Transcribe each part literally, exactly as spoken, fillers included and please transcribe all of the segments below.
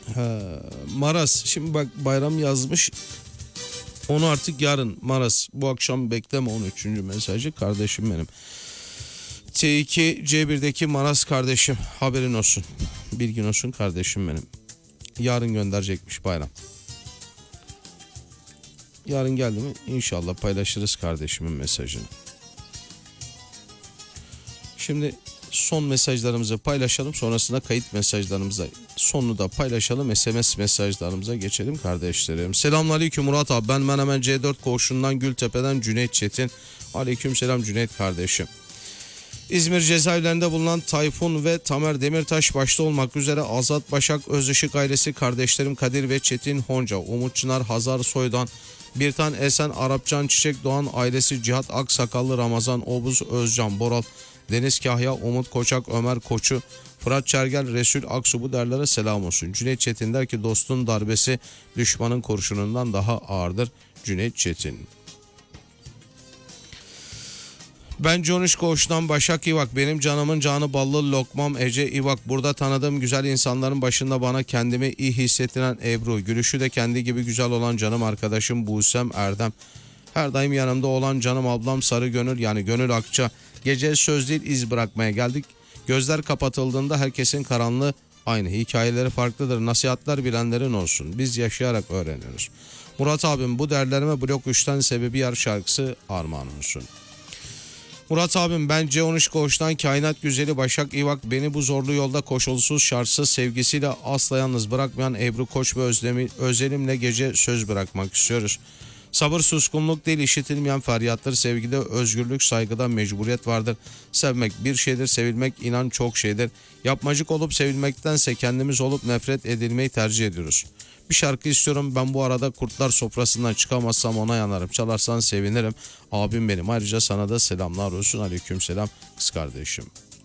Ha, Maras. Şimdi bak Bayram yazmış. Onu artık yarın Maras. Bu akşam bekleme on üçüncü mesajı kardeşim benim. T iki C birdeki Maras kardeşim. Haberin olsun. Bilgin olsun kardeşim benim. Yarın gönderecekmiş Bayram. Yarın geldi mi? İnşallah paylaşırız kardeşimin mesajını. Şimdi son mesajlarımızı paylaşalım. Sonrasında kayıt mesajlarımıza sonunu da paylaşalım. S M S mesajlarımıza geçelim kardeşlerim. Selamünaleyküm Murat abi. Ben Menemen C dört Koğuşu'ndan Gültepe'den Cüneyt Çetin. Aleykümselam Cüneyt kardeşim. İzmir cezaevlerinde bulunan Tayfun ve Tamer Demirtaş başta olmak üzere Azat Başak Özışık ailesi kardeşlerim Kadir ve Çetin Honca, Umut Çınar Hazar Soydan, Birtan Esen Arapcan Çiçek Doğan ailesi Cihat Aksakallı Ramazan Obuz Özcan Boral, Deniz Kahya Umut Koçak Ömer Koçu, Fırat Çergel Resul Aksu bu derlere selam olsun. Cüneyt Çetin der ki dostun darbesi düşmanın kurşunundan daha ağırdır. Cüneyt Çetin. Ben Coniş Koğuş'tan Başak İvak. Benim canımın canı ballı lokmam Ece İvak. Burada tanıdığım güzel insanların başında bana kendimi iyi hissettiren Ebru. Gülüşü de kendi gibi güzel olan canım arkadaşım Busem Erdem. Her daim yanımda olan canım ablam Sarı Gönül yani Gönül Akça. Gece söz değil iz bırakmaya geldik. Gözler kapatıldığında herkesin karanlığı aynı. Hikayeleri farklıdır. Nasihatler bilenlerin olsun. Biz yaşayarak öğreniyoruz. Murat abim bu derlerime Blok üçten Sebebi Yar şarkısı armağan olsun. Murat abim ben C on üç Koğuş'tan Kainat Güzeli Başak İvak beni bu zorlu yolda koşulsuz şartsız sevgisiyle asla yalnız bırakmayan Ebru Koç ve Özlemi, Özelim'le gece söz bırakmak istiyoruz. Sabır suskunluk değil işitilmeyen feryattır. Sevgide özgürlük saygıda mecburiyet vardır. Sevmek bir şeydir, sevilmek inan çok şeydir. Yapmacık olup sevilmektense kendimiz olup nefret edilmeyi tercih ediyoruz. Bir şarkı istiyorum. Ben bu arada kurtlar sofrasından çıkamazsam ona yanarım. Çalarsan sevinirim. Abim benim. Ayrıca sana da selamlar olsun. Aleykümselam kız kardeşim.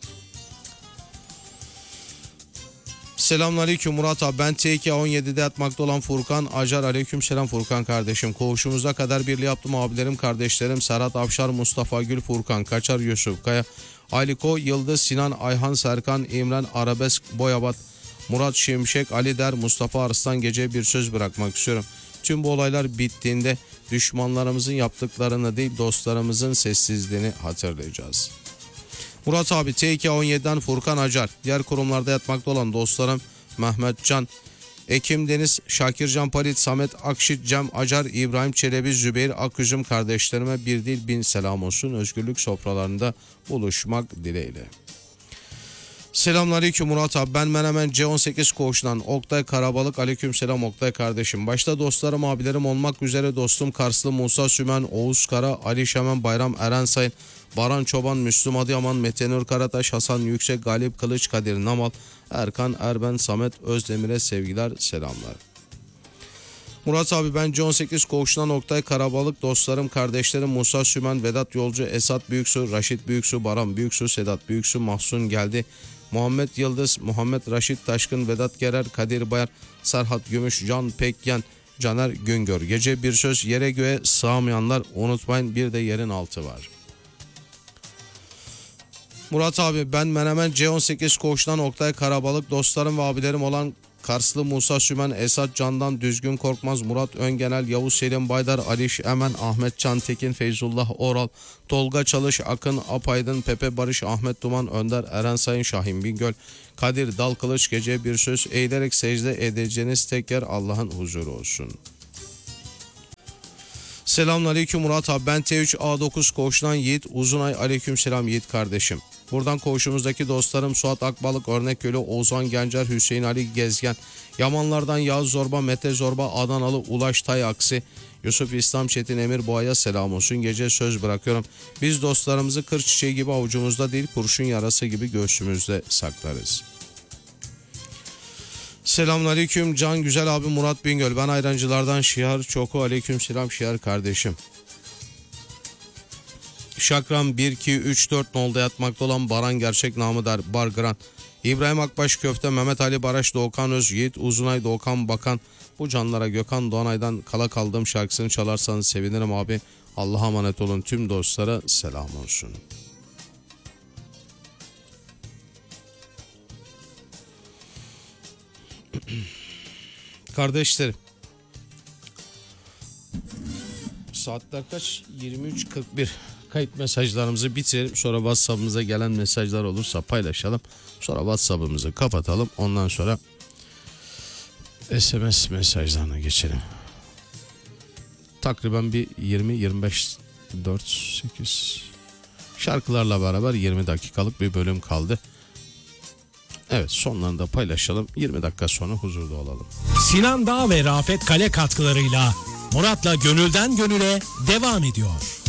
Selamünaleyküm Murat abi. Ben T iki on yedide yatmakta olan Furkan Acar. Aleykümselam Furkan kardeşim. Koğuşumuza kadar birliği yaptım abilerim kardeşlerim. Serhat Avşar, Mustafa Gül, Furkan Kaçar, Yusuf Kaya, Aliko Yıldız, Sinan Ayhan, Serkan İmren, Arabesk, Boyabat, Murat Şimşek, Ali Der, Mustafa Arslan gece bir söz bırakmak istiyorum. Tüm bu olaylar bittiğinde düşmanlarımızın yaptıklarını değil dostlarımızın sessizliğini hatırlayacağız. Murat abi T iki on yediden Furkan Acar. Diğer kurumlarda yatmakta olan dostlarım Mehmet Can, Ekim Deniz, Şakircan Palit, Samet Akşit, Cem Acar, İbrahim Çelebi, Zübeyir Aküzüm kardeşlerime bir değil bin selam olsun. Özgürlük sofralarında buluşmak dileğiyle. Selamünaleyküm Murat abi. Ben Menemen C on sekiz Koğuş'tan Oktay Karabalık. Aleykümselam Oktay kardeşim. Başta dostlarım abilerim olmak üzere dostum Karslı Musa Sümen, Oğuz Kara, Ali Şemen, Bayram Eren Sayın, Baran Çoban, Müslüm Adıyaman, Metenur Karataş, Hasan Yüksek, Galip Kılıç, Kadir Namal, Erkan Erben, Samet Özdemir'e sevgiler selamlar. Murat abi ben C on sekiz Koğuş'tan Oktay Karabalık, dostlarım kardeşlerim Musa Sümen, Vedat Yolcu, Esat Büyüksu, Raşit Büyüksu, Baran Büyüksu, Sedat Büyüksu, Mahsun Geldi, Muhammed Yıldız, Muhammed Raşit Taşkın, Vedat Gerer, Kadir Bayar, Serhat Gümüş, Can Pekyen, Caner Güngör. Gece bir söz yere göğe sığamayanlar unutmayın bir de yerin altı var. Murat abi ben Menemen C on sekiz Koğuş'tan Oktay Karabalık, dostlarım ve abilerim olan Karslı Musa Sümen, Esat Candan, Düzgün Korkmaz, Murat Öngenel, Yavuz Selim Baydar, Aliş Emen, Ahmet Can Tekin, Feyzullah Oral, Tolga Çalış, Akın Apaydın, Pepe Barış, Ahmet Duman, Önder Eren Sayın, Şahin Bingöl, Kadir Dal Kılıç gece bir söz eğilerek secde edeceğiniz tek yer Allah'ın huzuru olsun. Selamünaleyküm Murat abi ben T üç A dokuz Koğuş'tan Yiğit Uzunay. Aleykümselam Yiğit kardeşim. Buradan koğuşumuzdaki dostlarım Suat Akbalık, Örneköylü, Oğuzhan Gencer, Hüseyin Ali Gezgen, Yamanlardan Yağız Zorba, Mete Zorba, Adanalı Ulaş Tay Aksi, Yusuf İslam Çetin Emir Boğa'ya selam olsun. Gece söz bırakıyorum. Biz dostlarımızı kır çiçeği gibi avucumuzda değil kurşun yarası gibi göğsümüzde saklarız. Selamünaleyküm Can Güzel abi Murat Bingöl. Ben Ayrancılardan Şihar Çoku. Aleykümselam Şihar kardeşim. Şakram bir iki üç dört nolda yatmakta olan Baran Gerçek namı der Bargran. İbrahim Akbaş Köfte, Mehmet Ali Baraş, Doğukan Öz, Yiğit Uzunay, Doğukan Bakan. Bu canlara Gökhan Doğanay'dan Kala Kaldım şarkısını çalarsanız sevinirim abi. Allah'a emanet olun, tüm dostlara selam olsun. Kardeşlerim, saatler kaç? yirmi üç kırk bir. Kayıt mesajlarımızı bitirelim. Sonra WhatsApp'ımıza gelen mesajlar olursa paylaşalım. Sonra WhatsApp'ımızı kapatalım. Ondan sonra S M S mesajlarına geçelim. Takriben bir yirmi yirmi beş dört sekiz şarkılarla beraber yirmi dakikalık bir bölüm kaldı. Evet, sonlarını da paylaşalım. yirmi dakika sonra huzurda olalım. Sinan Dağ ve Rafet Kale katkılarıyla Murat'la Gönülden Gönüle devam ediyor.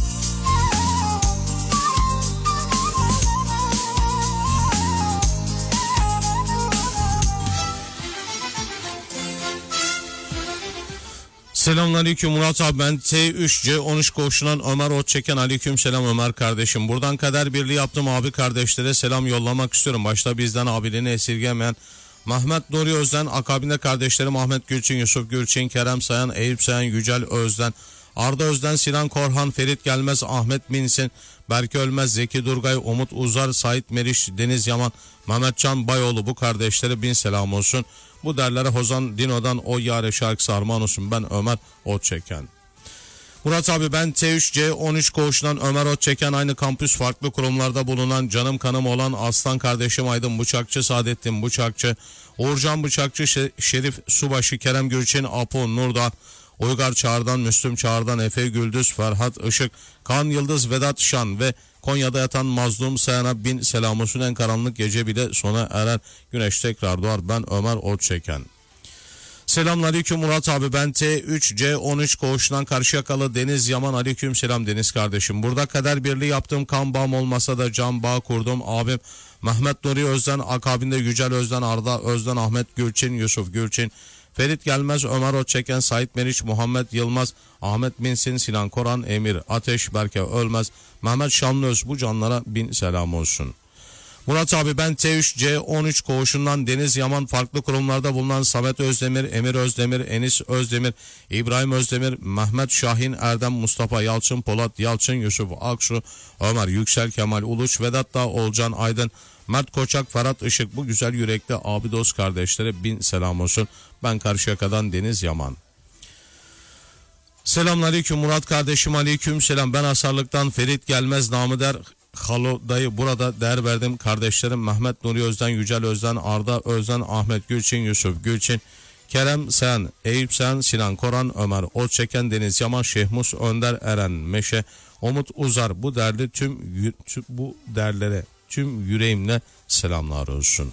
Selamünaleyküm Murat abi, ben T üç C on üç koğuşundan Ömer Otçeken. Aleyküm selam Ömer kardeşim. Buradan kader birliği yaptım abi kardeşlere selam yollamak istiyorum. Başta bizden abilerini esirgemeyen Mehmet Nuri Özden, akabinde kardeşlerim Ahmet Gülçin, Yusuf Gülçin, Kerem Sayan, Eyüp Sayan, Yücel Özden, Arda Özden, Sinan Korhan, Ferit Gelmez, Ahmet Minsin, Berke Ölmez, Zeki Durgay, Umut Uzar, Sait Meriç, Deniz Yaman, Mehmetcan Bayoğlu, bu kardeşlere bin selam olsun. Bu derlere Hozan Dino'dan O Yare şarkısı armağan olsun. Ben Ömer Otçeken. Murat abi, ben T üç C on üç koğuşundan Ömer Otçeken, aynı kampüs farklı kurumlarda bulunan canım kanım olan aslan kardeşim Aydın Bıçakçı, Saadettin Bıçakçı, Uğurcan Bıçakçı, Şerif Subaşı, Kerem Gülçin, Apo Nurdan, Uygar Çağrı'dan, Müslüm Çağrı'dan, Efe Güldüz, Ferhat Işık, Kaan Yıldız, Vedat Şan ve Konya'da yatan mazlum Sayan'a bin selam olsun. En karanlık gece bile sona erer, güneş tekrar doğar. Ben Ömer Otçeken. Selamünaleyküm Murat abi, ben T üç C on üç koğuşundan Karşıyakalı Deniz Yaman. Aleyküm selam Deniz kardeşim. Burada kader birliği yaptığım kan bağım olmasa da can bağ kurdum abim Mehmet Nuri Özden, akabinde Yücel Özden, Arda Özden, Ahmet Gülçin, Yusuf Gülçin, Ferit Gelmez, Ömer Otçeken, Sait Meriç, Muhammed Yılmaz, Ahmet Minsin, Sinan Koran, Emir Ateş, Berke Ölmez, Mehmet Şanlıöz, bu canlara bin selam olsun. Murat abi, ben T üç C on üç koğuşundan Deniz Yaman, farklı kurumlarda bulunan Samet Özdemir, Emir Özdemir, Enis Özdemir, İbrahim Özdemir, Mehmet Şahin, Erdem, Mustafa Yalçın, Polat Yalçın, Yusuf Aksu, Ömer Yüksel, Kemal Uluç, Vedat Dağ, Olcan Aydın, Mert Koçak, Ferhat Işık, bu güzel yürekli abi dost kardeşlere bin selam olsun. Ben Karşıyaka'dan Deniz Yaman. Selamünaleyküm Murat kardeşim. Aleyküm selam. Ben Asarlık'tan Ferit Gelmez, namı der Halo dayı. Burada değer verdim kardeşlerim Mehmet Nuri Özden, Yücel Özden, Arda Özden, Ahmet Gülçin, Yusuf Gülçin, Kerem Sen, Eyüp Sen, Sinan Koran, Ömer Otçeken, Deniz Yaman, Şehmus Önder, Eren Meşe, Umut Uzar, bu derli tüm bu derlere tüm yüreğimle selamlar olsun.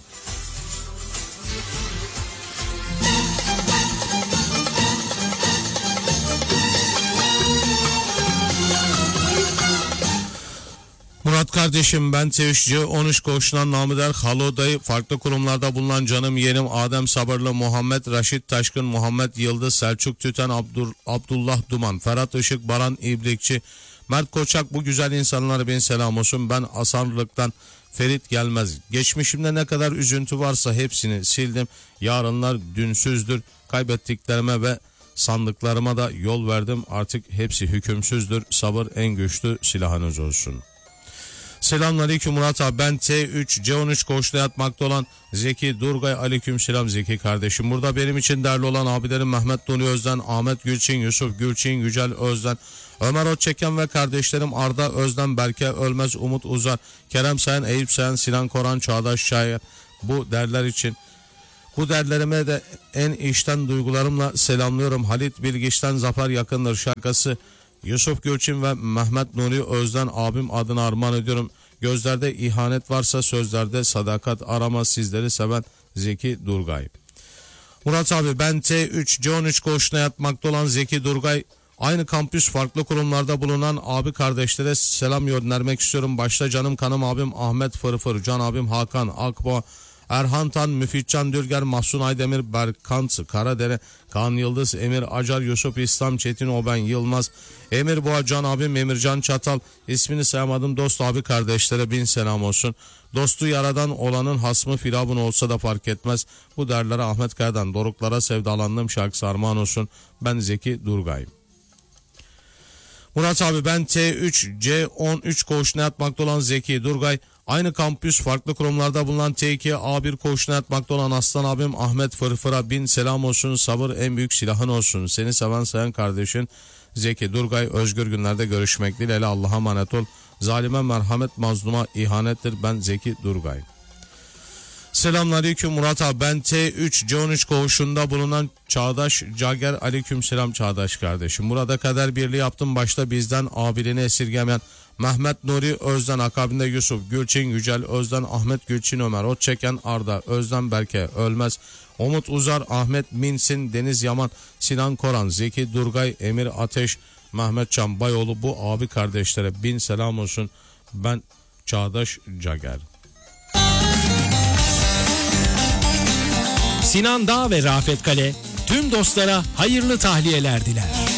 Murat kardeşim, ben T üç C on üç koğuşundan namı der Halo dayı, farklı kurumlarda bulunan canım yeğenim Adem Sabırlı, Muhammed Raşit Taşkın, Muhammed Yıldız, Selçuk Tüten, Abdur, Abdullah Duman, Ferhat Işık, Baran İbrikçi, Mert Koçak, bu güzel insanlara bin selam olsun. Ben Asarlık'tan Ferit Gelmez. Geçmişimde ne kadar üzüntü varsa hepsini sildim. Yarınlar dünsüzdür. Kaybettiklerime ve sandıklarıma da yol verdim. Artık hepsi hükümsüzdür. Sabır en güçlü silahınız olsun. Selamünaleyküm Murat abi, ben T üç C on üç koğuşta yatmakta olan Zeki Durgay. Aleyküm selam Zeki kardeşim. Burada benim için değerli olan abilerim Mehmet Nuri Özden, Ahmet Gülçin, Yusuf Gülçin, Yücel Özden, Ömer Otçeken ve kardeşlerim Arda Özden, Berke Ölmez, Umut Uzar, Kerem Sayan, Eyüp Sayan, Sinan Koran, Çağdaş Şair, bu derler için. Bu derlerime de en içten duygularımla selamlıyorum. Halit Bilgiç'ten Zafer Yakındır şarkısı Yusuf Gülçin ve Mehmet Nuri Özden abim adına armağan ediyorum. Gözlerde ihanet varsa sözlerde sadakat arama, sizleri seven Zeki Durgay. Murat abi, ben T üç C on üç koğuşuna yatmakta olan Zeki Durgay, aynı kampüs farklı kurumlarda bulunan abi kardeşlere selam göndermek istiyorum. Başta canım kanım abim Ahmet Fırfır, can abim Hakan Akboğa, Erhan Tan, Müfitcan Dülger, Mahsun Aydemir, Berkant Karadere, Kaan Yıldız, Emir Acar, Yusuf İslam Çetin, Oben Yılmaz, Emir Boğa, can abim Emircan Çatal, ismini sayamadım dost abi kardeşlere bin selam olsun. Dostu yaradan olanın hasmı firavun olsa da fark etmez. Bu derlere Ahmet Kaya'dan Doruklara sevdalandım şarkısı armağan olsun. Ben Zeki Durgay. Murat abi ben T üç C on üç koğuşuna yatmakta olan Zeki Durgay. Aynı kampüs farklı kurumlarda bulunan T iki A bir koğuşuna yatmakta olan Aslan abim Ahmet Fırfır'a bin selam olsun, sabır en büyük silahın olsun. Seni seven sayan kardeşin Zeki Durgay. Özgür günlerde görüşmek dileğiyle, Allah'a emanet ol. Zalime merhamet, mazluma ihanettir. Ben Zeki Durgay. Selamünaleyküm Murat abi, ben T üç C on üç koğuşunda bulunan Çağdaş Cager. Aleyküm selam Çağdaş kardeşim. Burada kader birliği yaptım, başta bizden abiliğini esirgemeyen Mehmet Nuri Özden, akabinde Yusuf Gülçin Yücel Özden, Ahmet Gülçin Ömer Otçeken, Arda Özden, Berke Ölmez, Umut Uzar, Ahmet Minsin, Deniz Yaman, Sinan Koran, Zeki Durgay, Emir Ateş, Mehmet Can Bayoğlu. Bu abi kardeşlere bin selam olsun. Ben Çağdaş Cager. Sinan Dağ ve Rafet Kale tüm dostlara hayırlı tahliyeler diler.